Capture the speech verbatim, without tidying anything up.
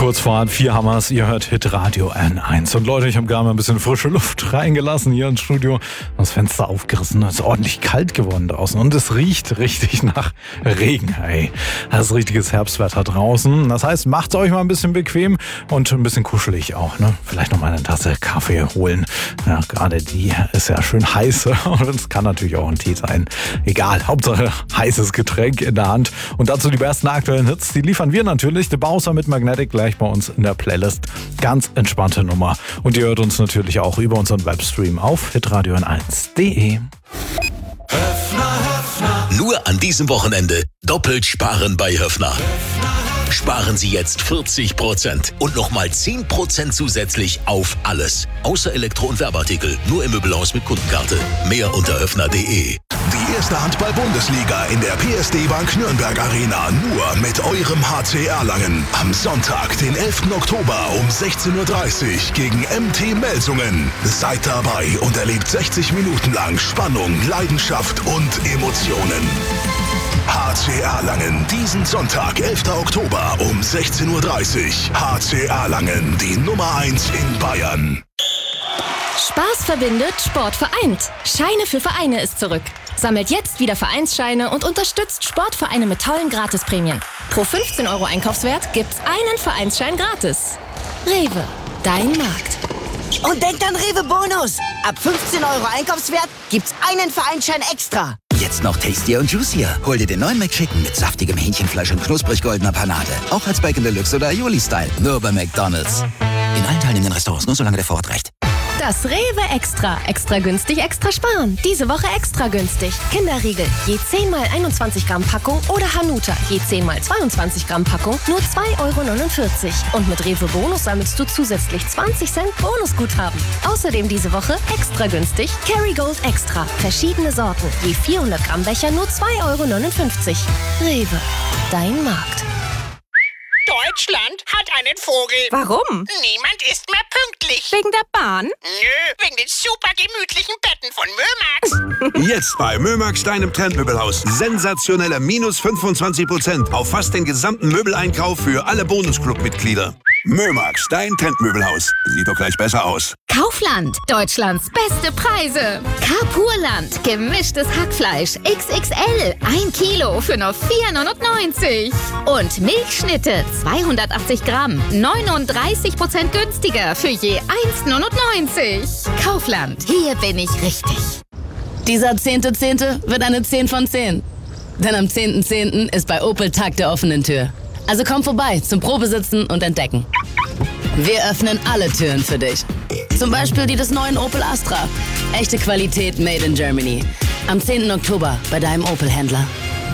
Kurz vor halb vier haben wir's. Ihr hört Hitradio N eins. Und Leute, ich habe gerade mal ein bisschen frische Luft reingelassen hier ins Studio. Das Fenster aufgerissen. Es ist ordentlich kalt geworden draußen. Und es riecht richtig nach Regen. Hey, das ist richtiges Herbstwetter draußen. Das heißt, macht's euch mal ein bisschen bequem und ein bisschen kuschelig auch. Ne? Vielleicht noch mal eine Tasse Kaffee holen. Ja, gerade die ist ja schön heiß. Und es kann natürlich auch ein Tee sein. Egal, Hauptsache heißes Getränk in der Hand. Und dazu die besten aktuellen Hits. Die liefern wir natürlich. The Bowser mit Magnetic gleich bei uns in der Playlist. Ganz entspannte Nummer. Und ihr hört uns natürlich auch über unseren Webstream auf hitradio n eins punkt de. Höfner, Höfner. Nur an diesem Wochenende doppelt sparen bei Höfner. Sparen Sie jetzt vierzig Prozent und nochmal zehn Prozent zusätzlich auf alles. Außer Elektro- und Werbeartikel. Nur im Möbelhaus mit Kundenkarte. Mehr unter höfner punkt de. Die erste Handball-Bundesliga in der P S D Bank Nürnberg Arena nur mit eurem H C Erlangen. Am Sonntag, den elften Oktober um sechzehn Uhr dreißig gegen M T Melsungen. Seid dabei und erlebt sechzig Minuten lang Spannung, Leidenschaft und Emotionen. H C Erlangen, diesen Sonntag, elften Oktober um sechzehn Uhr dreißig. H C Erlangen, die Nummer eins in Bayern. Spaß verbindet, Sport vereint. Scheine für Vereine ist zurück. Sammelt jetzt wieder Vereinsscheine und unterstützt Sportvereine mit tollen Gratisprämien. Pro fünfzehn Euro Einkaufswert gibt's einen Vereinsschein gratis. Rewe, dein Markt. Und denkt an Rewe Bonus. Ab fünfzehn Euro Einkaufswert gibt's einen Vereinsschein extra. Jetzt noch tastier und juicier. Hol dir den neuen McChicken mit saftigem Hähnchenfleisch und knusprig goldener Panade. Auch als Bacon Deluxe oder Aioli-Style. Nur bei McDonald's. In allen teilnehmenden Restaurants, nur solange der Vorrat reicht. Das Rewe Extra. Extra günstig, extra sparen. Diese Woche extra günstig. Kinderriegel, je zehn mal einundzwanzig Gramm Packung oder Hanuta, je zehn mal zweiundzwanzig Gramm Packung, nur zwei Euro neunundvierzig. Und mit Rewe Bonus sammelst du zusätzlich zwanzig Cent Bonusguthaben. Außerdem diese Woche extra günstig Kerrygold Extra. Verschiedene Sorten, je vierhundert Gramm Becher, nur zwei Euro neunundfünfzig. Rewe, dein Markt. Deutschland hat einen Vogel. Warum? Niemand ist mehr pünktlich. Wegen der Bahn? Nö, wegen den super gemütlichen Betten von Mömax. Jetzt bei Mömax, deinem Trendmöbelhaus. Sensationelle minus fünfundzwanzig Prozent auf fast den gesamten Möbeleinkauf für alle Bonusclub-Mitglieder. Mömax, dein Trendmöbelhaus. Sieht doch gleich besser aus. Kaufland, Deutschlands beste Preise. Carpurland, gemischtes Hackfleisch X X L, ein Kilo für nur vier neunundneunzig. Und Milchschnitte, zweihundertachtzig Gramm, neununddreißig Prozent günstiger für je eins neunundneunzig. Kaufland, hier bin ich richtig. Dieser zehnte Zehnte wird eine zehn von zehn. Denn am zehnten Zehnten ist bei Opel Tag der offenen Tür. Also komm vorbei zum Probesitzen und Entdecken. Wir öffnen alle Türen für dich. Zum Beispiel die des neuen Opel Astra. Echte Qualität made in Germany. Am zehnten Oktober bei deinem Opel-Händler.